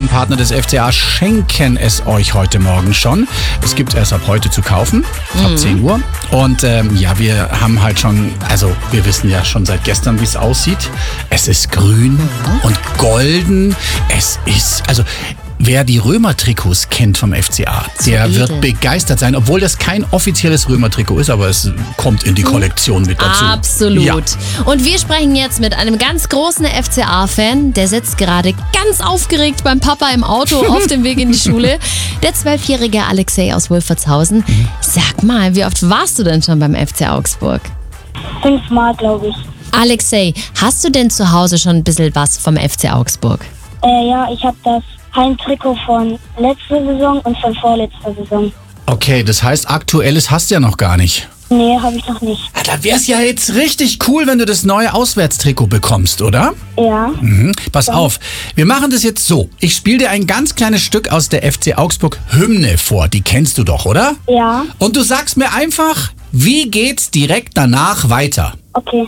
Partner des FCA, schenken es euch heute Morgen schon. Es gibt es erst ab heute zu kaufen, ab 10 Uhr. Und wir haben halt schon, also wir wissen ja schon seit gestern, wie es aussieht. Es ist grün und golden. Es ist, also wer die Römer-Trikots kennt vom FCA, der wird begeistert sein, obwohl das kein offizielles Römer-Trikot ist, aber es kommt in die Kollektion mit dazu. Absolut. Ja. Und wir sprechen jetzt mit einem ganz großen FCA-Fan, der sitzt gerade ganz aufgeregt beim Papa im Auto auf dem Weg in die Schule. Der 12-jährige Alexei aus Wolfertshausen. Sag mal, wie oft warst du denn schon beim FC Augsburg? 5-mal, glaube ich. Alexei, hast du denn zu Hause schon ein bisschen was vom FC Augsburg? Ja, ich habe das Heimtrikot von letzter Saison und von vorletzter Saison. Okay, das heißt, aktuelles hast du ja noch gar nicht. Nee, habe ich noch nicht. Ja, da wär's ja jetzt richtig cool, wenn du das neue Auswärtstrikot bekommst, oder? Ja. Pass auf, wir machen das jetzt so. Ich spiele dir ein ganz kleines Stück aus der FC Augsburg Hymne vor. Die kennst du doch, oder? Ja. Und du sagst mir einfach, wie geht's direkt danach weiter? Okay.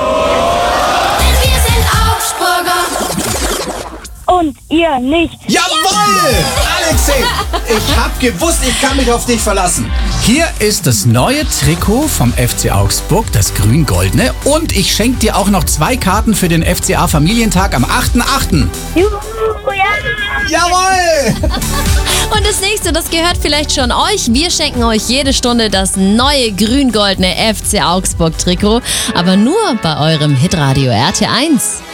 Wir sind Augsburger. Und ihr nicht. Jawohl! Alexei, ich hab gewusst, ich kann mich auf dich verlassen. Hier ist das neue Trikot vom FC Augsburg, das grün-goldene. Und ich schenke dir auch noch 2 Karten für den FCA Familientag am 8.8. Juhu, ja. Jawohl! Und das nächste, das gehört vielleicht schon euch. Wir schenken euch jede Stunde das neue grün-goldene FC Augsburg Trikot. Aber nur bei eurem Hitradio RT1.